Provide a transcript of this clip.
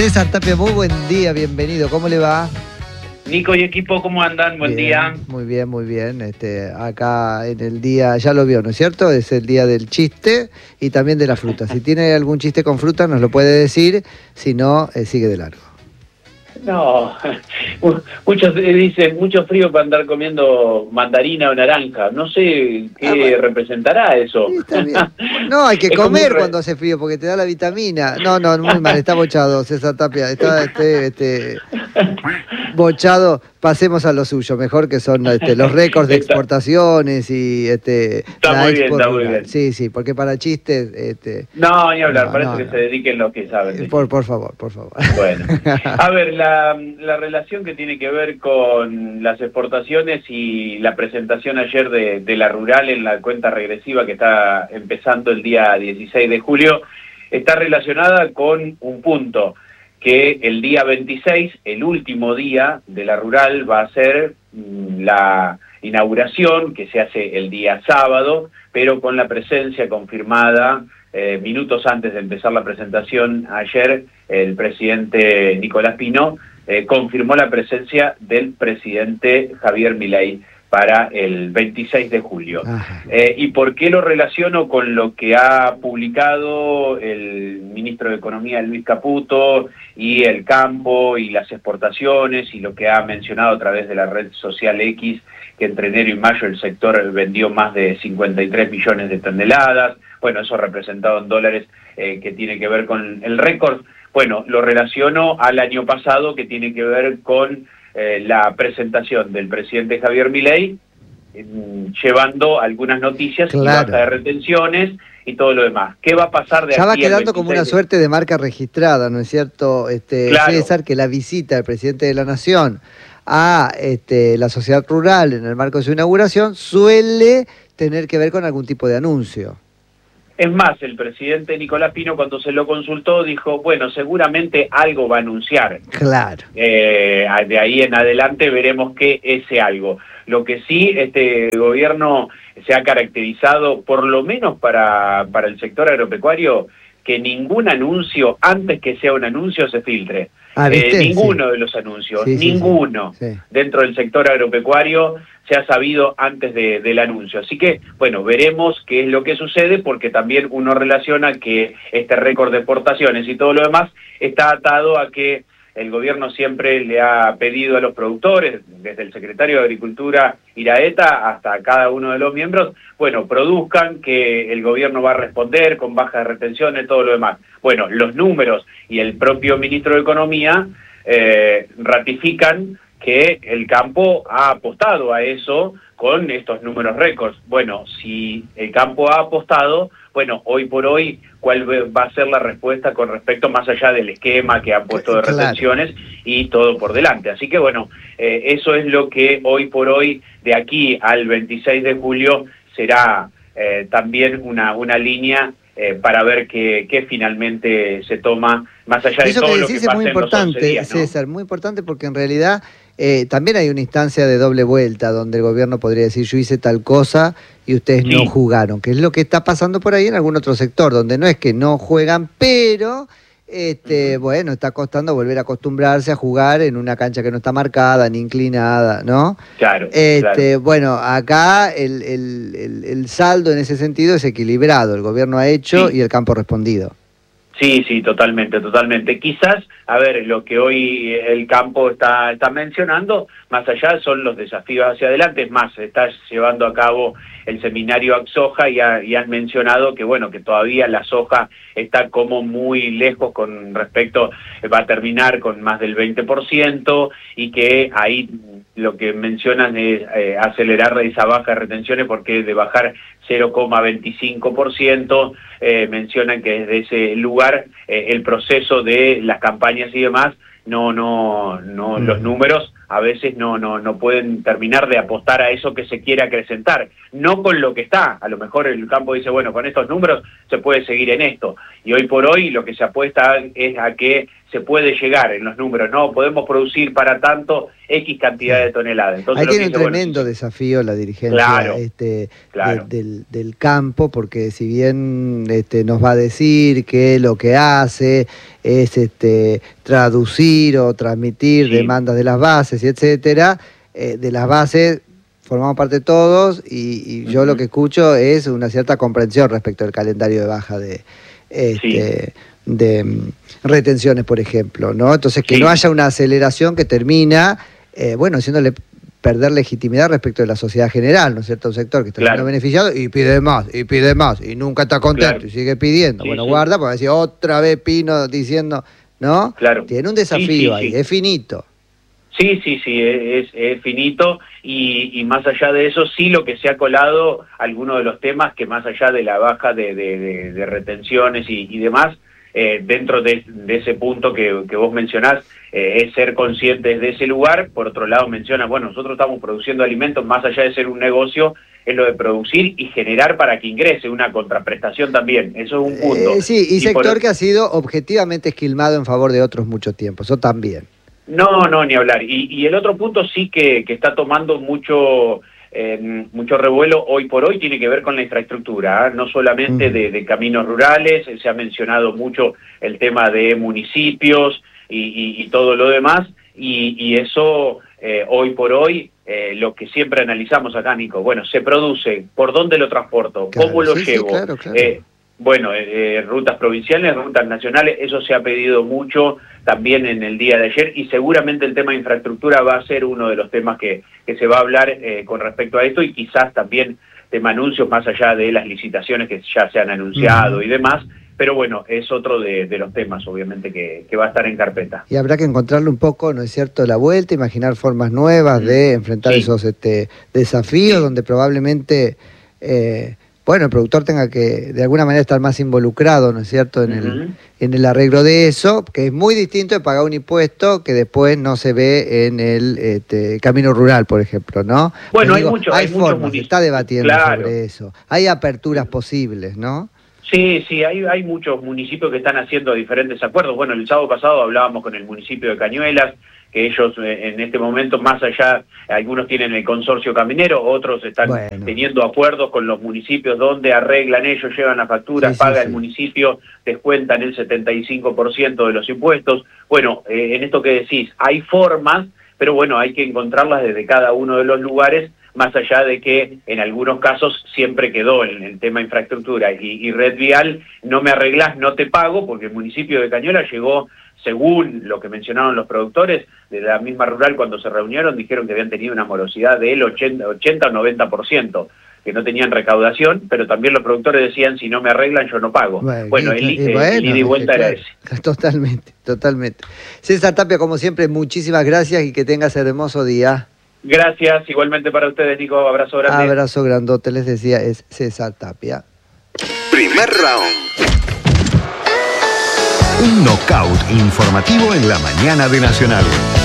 César Tapia, muy buen día, bienvenido, ¿cómo le va? Nico y equipo, ¿cómo andan? Buen día. Muy bien, muy bien. Acá en el día, ya lo vio, ¿no es cierto? Es el día del chiste y también de la fruta. Si tiene algún chiste con fruta, nos lo puede decir, si no, sigue de largo. No, muchos dicen, mucho frío para andar comiendo mandarina o naranja. No sé qué representará eso. Sí, está bien. No, hay que Es como comer cuando hace frío porque te da la vitamina. No, muy mal, está bochado César Tapia. Está bochado. Pasemos a lo suyo, mejor que son los récords de exportaciones y Está la muy bien, expo está muy rural. bien. Sí, porque para chistes... No, ni hablar, para eso no. que se dediquen los que saben. Por favor. Bueno, a ver, la relación que tiene que ver con las exportaciones y la presentación ayer de la rural en la cuenta regresiva que está empezando el día 16 de julio, está relacionada con un punto, que el día 26, el último día de la rural, va a ser la inauguración, que se hace el día sábado, pero con la presencia confirmada minutos antes de empezar la presentación ayer, el presidente Nicolás Pino confirmó la presencia del presidente Javier Milei para el 26 de julio. ¿Y por qué lo relaciono con lo que ha publicado el ministro de Economía, Luis Caputo, y el campo y las exportaciones, y lo que ha mencionado a través de la red social X, que entre enero y mayo el sector vendió más de 53 millones de toneladas? Bueno, eso representado en dólares, que tiene que ver con el récord. Bueno, lo relaciono al año pasado, que tiene que ver con la presentación del presidente Javier Milei, llevando algunas noticias y baja de retenciones y todo lo demás. ¿Qué va a pasar de aquí? Ya va quedando como una suerte de marca registrada, ¿no es cierto, claro. César, que la visita del presidente de la Nación a la sociedad rural en el marco de su inauguración suele tener que ver con algún tipo de anuncio? Es más, el presidente Nicolás Pino, cuando se lo consultó, dijo, bueno, seguramente algo va a anunciar. Claro. De ahí en adelante veremos qué es ese algo. Lo que sí, este gobierno se ha caracterizado, por lo menos para el sector agropecuario, que ningún anuncio, antes que sea un anuncio, se filtre. Ninguno de los anuncios, ninguno dentro del sector agropecuario se ha sabido antes del anuncio. Así que, bueno, veremos qué es lo que sucede, porque también uno relaciona que este récord de exportaciones y todo lo demás está atado a que el gobierno siempre le ha pedido a los productores, desde el secretario de Agricultura Iraeta hasta cada uno de los miembros, bueno, produzcan, que el gobierno va a responder con baja de retenciones, todo lo demás. Bueno, los números y el propio ministro de Economía ratifican que el campo ha apostado a eso con estos números récords. Bueno, si el campo ha apostado, bueno, hoy por hoy, ¿cuál va a ser la respuesta con respecto, más allá del esquema que ha puesto de retenciones y todo por delante? Así que bueno, eso es lo que hoy por hoy, de aquí al 26 de julio, será también una línea para ver qué finalmente se toma, más allá de todo lo que pasa en los 11 días, ¿no? Eso que decís es muy importante, César, muy importante, porque en realidad también hay una instancia de doble vuelta donde el gobierno podría decir, yo hice tal cosa y ustedes no jugaron, que es lo que está pasando por ahí en algún otro sector, donde no es que no juegan, pero bueno, está costando volver a acostumbrarse a jugar en una cancha que no está marcada ni inclinada, ¿no? Claro. Bueno, acá el saldo en ese sentido es equilibrado, el gobierno ha hecho y el campo ha respondido. Sí, totalmente. Quizás, a ver, lo que hoy el campo está mencionando, más allá son los desafíos hacia adelante. Es más, se está llevando a cabo el seminario AgSoja y han mencionado que, bueno, que todavía la soja está como muy lejos con respecto, va a terminar con más del 20%, y que ahí lo que mencionan es acelerar esa baja de retenciones, porque de bajar 0,25%, mencionan que desde ese lugar el proceso de las campañas y demás, los números a veces no pueden terminar de apostar a eso que se quiere acrecentar, no con lo que está. A lo mejor el campo dice, bueno, con estos números se puede seguir en esto, y hoy por hoy lo que se apuesta es a que se puede llegar en los números, ¿no? Podemos producir para tanto X cantidad de toneladas. Entonces, ahí tiene un tremendo desafío la dirigencia claro. Del campo, porque si bien nos va a decir que lo que hace es traducir o transmitir demandas de las bases, y etcétera, de las bases formamos parte todos, y yo lo que escucho es una cierta comprensión respecto al calendario de baja de retenciones, por ejemplo, ¿no? Entonces, que no haya una aceleración que termina, haciéndole perder legitimidad respecto de la sociedad general, ¿no es cierto? Un sector que está siendo beneficiado y pide más, y nunca está contento, y sigue pidiendo. Guarda, porque decir otra vez Pino diciendo, ¿no? Tiene un desafío ahí, es finito. Sí, es finito, y más allá de eso, sí, lo que se ha colado, algunos de los temas que más allá de la baja de retenciones y demás, dentro de ese punto que vos mencionás, es ser conscientes de ese lugar. Por otro lado, menciona, nosotros estamos produciendo alimentos, más allá de ser un negocio, es lo de producir y generar para que ingrese una contraprestación también. Eso es un punto. Y sector que ha sido objetivamente esquilmado en favor de otros mucho tiempo, eso también. No, ni hablar. Y el otro punto sí que está tomando mucho revuelo hoy por hoy, tiene que ver con la infraestructura, no solamente de caminos rurales, se ha mencionado mucho el tema de municipios y todo lo demás, y eso hoy por hoy, lo que siempre analizamos acá, Nico, se produce, ¿por dónde lo transporto? ¿Cómo lo llevo? Claro. Rutas provinciales, rutas nacionales, eso se ha pedido mucho también en el día de ayer, y seguramente el tema de infraestructura va a ser uno de los temas que se va a hablar con respecto a esto, y quizás también tema anuncios más allá de las licitaciones que ya se han anunciado y demás, pero es otro de los temas obviamente que va a estar en carpeta. Y habrá que encontrarle un poco, ¿no es cierto?, la vuelta, imaginar formas nuevas de enfrentar esos desafíos, donde probablemente el productor tenga que de alguna manera estar más involucrado, ¿no es cierto?, en el arreglo de eso, que es muy distinto de pagar un impuesto que después no se ve en el camino rural, por ejemplo, ¿no? Hay formas, se está debatiendo sobre eso, hay aperturas posibles, ¿no? Sí, hay muchos municipios que están haciendo diferentes acuerdos. El sábado pasado hablábamos con el municipio de Cañuelas, que ellos en este momento, más allá, algunos tienen el consorcio caminero, otros están teniendo acuerdos con los municipios donde arreglan ellos, llevan las facturas, paga el municipio, descuentan el 75% de los impuestos. En esto que decís, hay formas, pero hay que encontrarlas desde cada uno de los lugares, más allá de que en algunos casos siempre quedó en el tema infraestructura y red vial, no me arreglás, no te pago, porque el municipio de Cañuelas llegó, según lo que mencionaron los productores de la misma rural cuando se reunieron, dijeron que habían tenido una morosidad del 80 o 90%, que no tenían recaudación, pero también los productores decían, si no me arreglan, yo no pago. El ida y vuelta era ese. Totalmente. César Tapia, como siempre, muchísimas gracias y que tengas hermoso día. Gracias, igualmente para ustedes, Nico, abrazo grande. Abrazo grandote, les decía, es César Tapia. Primer round. Un knockout informativo en la mañana de Nacional.